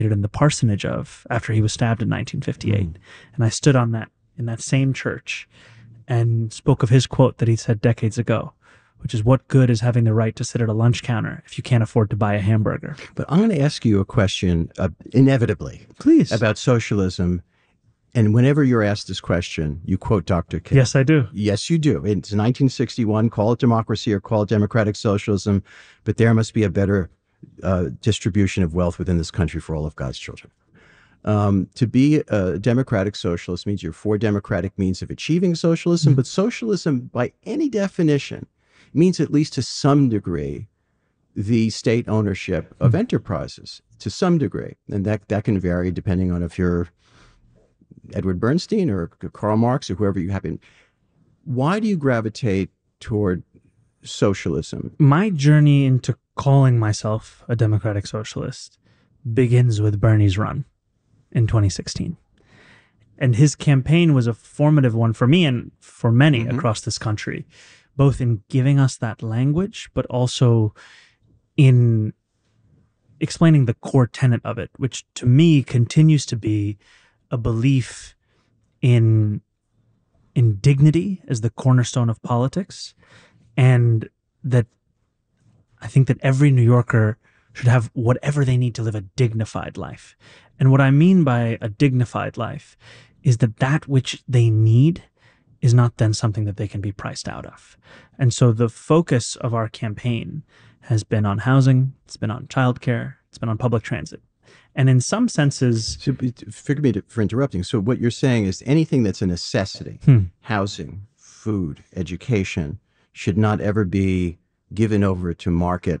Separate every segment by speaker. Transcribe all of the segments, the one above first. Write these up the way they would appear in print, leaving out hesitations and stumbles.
Speaker 1: in the parsonage of after he was stabbed in 1958. And I stood on that in that same church and spoke of his quote that he said decades ago, which is, what good is having the right to sit at a lunch counter if you can't afford to buy a hamburger?
Speaker 2: But I'm going to ask you a question, inevitably,
Speaker 1: Please.
Speaker 2: about socialism. And whenever you're asked this question, you quote Dr. King.
Speaker 1: Yes, I do.
Speaker 2: Yes, you do. It's 1961, call it democracy or call it democratic socialism, but there must be a better distribution of wealth within this country for all of God's children. To be a democratic socialist means you're for democratic means of achieving socialism, but socialism, by any definition, means at least to some degree the state ownership of enterprises, to some degree. And that can vary depending on if you're Edward Bernstein or Karl Marx or whoever you happen. Why do you gravitate toward socialism?
Speaker 1: My journey into calling myself a democratic socialist begins with Bernie's run in 2016. And his campaign was a formative one for me and for many across this country, both in giving us that language, but also in explaining the core tenet of it, which to me continues to be a belief in dignity as the cornerstone of politics, and that I think that every New Yorker should have whatever they need to live a dignified life. And what I mean by a dignified life is that which they need is not then something that they can be priced out of. And so the focus of our campaign has been on housing, it's been on childcare, it's been on public transit. And in some senses...
Speaker 2: So, forgive me for interrupting. So what you're saying is anything that's a necessity, housing, food, education, should not ever be given over to market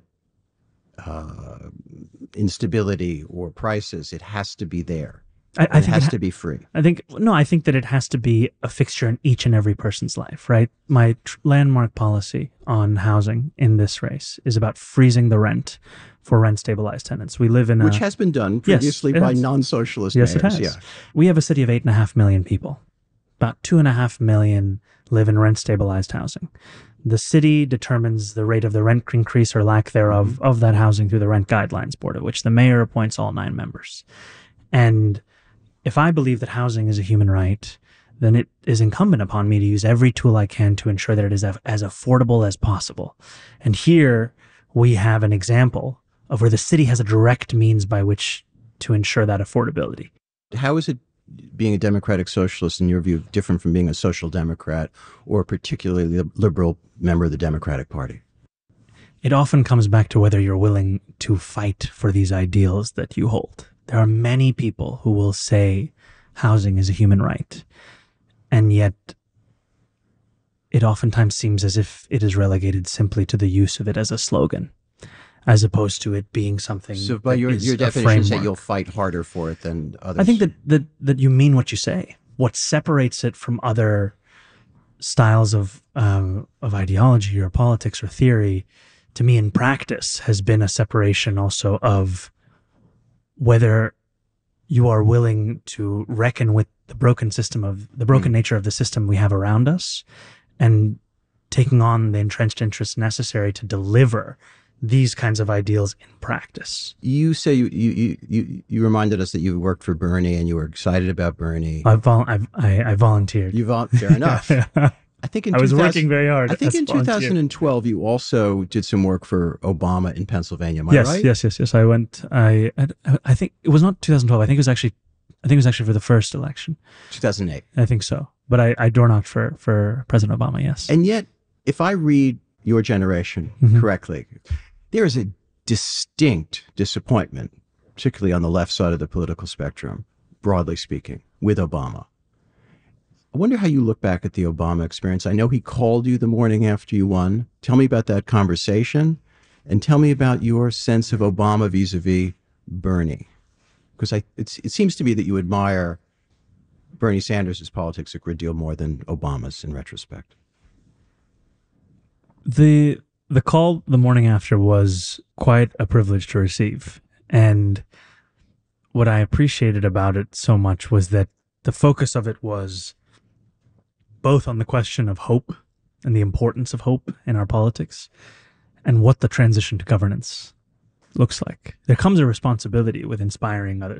Speaker 2: instability or prices. It has to be there.
Speaker 1: I think
Speaker 2: it has to be free.
Speaker 1: I think that it has to be a fixture in each and every person's life, right? My landmark policy on housing in this race is about freezing the rent for rent-stabilized tenants. We live in
Speaker 2: which has been done previously by non-socialist mayors.
Speaker 1: Yes, it has.
Speaker 2: Yeah.
Speaker 1: We have a city of 8.5 million people. About 2.5 million live in rent-stabilized housing. The city determines the rate of the rent increase or lack thereof of that housing through the Rent Guidelines Board, of which the mayor appoints all 9 members. And if I believe that housing is a human right, then it is incumbent upon me to use every tool I can to ensure that it is as affordable as possible. And here we have an example of where the city has a direct means by which to ensure that affordability.
Speaker 2: How is it, being a democratic socialist, in your view, different from being a social democrat or a particularly liberal member of the Democratic Party?
Speaker 1: It often comes back to whether you're willing to fight for these ideals that you hold. There are many people who will say housing is a human right, and yet it oftentimes seems as if it is relegated simply to the use of it as a slogan, as opposed to it being something.
Speaker 2: So by your definition is that you'll fight harder for it than others?
Speaker 1: I think that you mean what you say. What separates it from other styles of ideology or politics or theory, to me in practice, has been a separation also of whether you are willing to reckon with the broken nature of the system we have around us, and taking on the entrenched interests necessary to deliver these kinds of ideals in practice.
Speaker 2: You say you reminded us that you worked for Bernie and you were excited about Bernie.
Speaker 1: I volunteered.
Speaker 2: Fair enough. I think I
Speaker 1: was working very hard.
Speaker 2: I think in 2012 you also did some work for Obama in Pennsylvania. Am I right?
Speaker 1: Yes. I went. I think it was not 2012. I think it was actually for the first election.
Speaker 2: 2008.
Speaker 1: I think so. But I door knocked for President Obama. Yes.
Speaker 2: And yet, if I read your generation correctly, there is a distinct disappointment, particularly on the left side of the political spectrum, broadly speaking, with Obama. I wonder how you look back at the Obama experience. I know he called you the morning after you won. Tell me about that conversation, and tell me about your sense of Obama vis-a-vis Bernie. Because it seems to me that you admire Bernie Sanders' politics a great deal more than Obama's in retrospect.
Speaker 1: The call the morning after was quite a privilege to receive. And what I appreciated about it so much was that the focus of it was both on the question of hope and the importance of hope in our politics, and what the transition to governance looks like. There comes a responsibility with inspiring others.